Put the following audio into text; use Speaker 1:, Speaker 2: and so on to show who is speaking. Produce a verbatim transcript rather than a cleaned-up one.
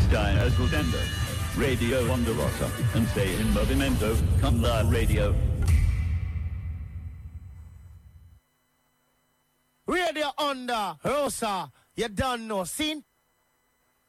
Speaker 1: stai ascoltando Radio Onda Rossa and sei in movimento con la radio.
Speaker 2: Radio Onda Rossa, you done know, seen?